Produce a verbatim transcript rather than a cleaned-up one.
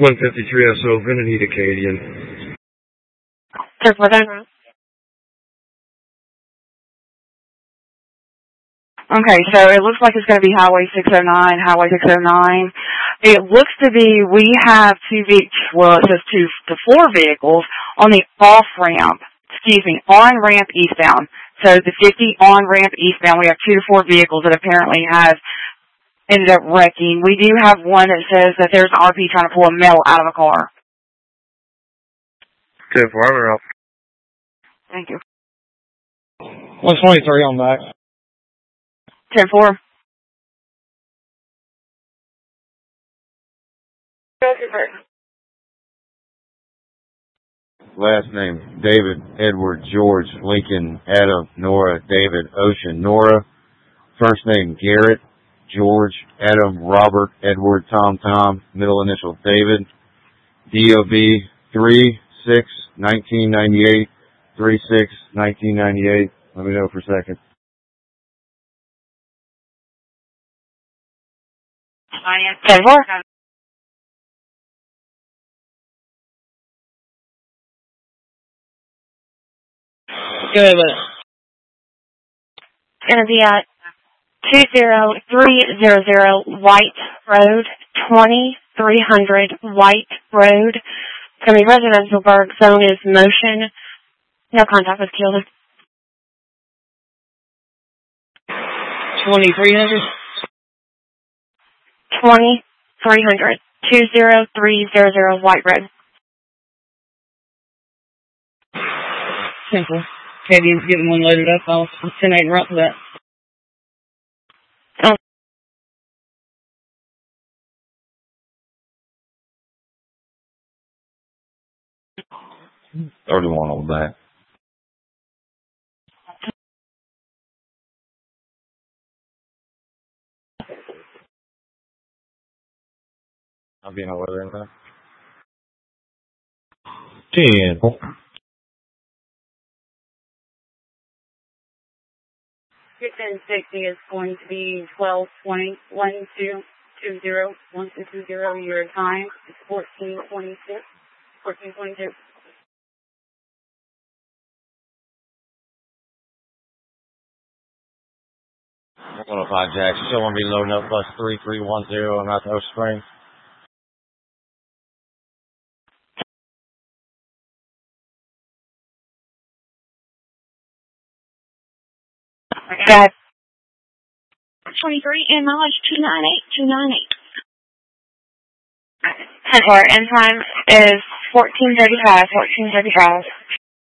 one fifty-three S O, Vinity Acadian. ten four then. Okay, so it looks like it's going to be Highway six oh nine, Highway six oh nine. It looks to be we have two vehicles, well, it says two to four vehicles on the off-ramp, excuse me, on-ramp eastbound. So the fifty on-ramp eastbound, we have two to four vehicles that apparently have ended up wrecking. We do have one that says that there's an R P trying to pull a metal out of a car. ten four, I'm out. Thank you. one twenty-three on that. ten four. Last name, David, Edward, George, Lincoln, Adam, Nora, David, Ocean, Nora. First name, Garrett, George, Adam, Robert, Edward, Tom, Tom. Middle initial, David. D O B three six nineteen ninety-eight, three six nineteen ninety-eight. Let me know for a second. ten four. Go ahead with it. It's going to be at two zero three zero zero White Road, twenty-three hundred White Road. It's going to be residential. Berg zone is motion. No contact with killer. twenty-three hundred? twenty-three hundred. two zero three zero zero White Road. Simple. Katie's getting one loaded up. I'll send eight right to that. Oh. thirty-one on that. I'll be in order in there. ten. ten sixty is going to be twelve twenty, one two two zero, one two two zero. Your time is fourteen twenty-six, fourteen twenty-two. one oh five Jacks. Still want to be loading up bus three three one zero. I'm out to Oak Springs. Got twenty-three and mileage two nine eight, two nine eight. ten four, end time is fourteen thirty-five, fourteen thirty-five.